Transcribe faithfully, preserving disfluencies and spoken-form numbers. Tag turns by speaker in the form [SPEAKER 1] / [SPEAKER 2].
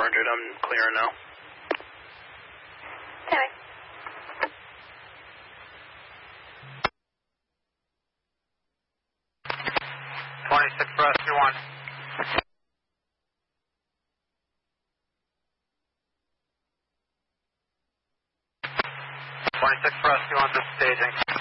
[SPEAKER 1] hundred, I'm clearing now.
[SPEAKER 2] Okay.
[SPEAKER 3] twenty-six for rescue one. twenty-six for rescue one, just staging.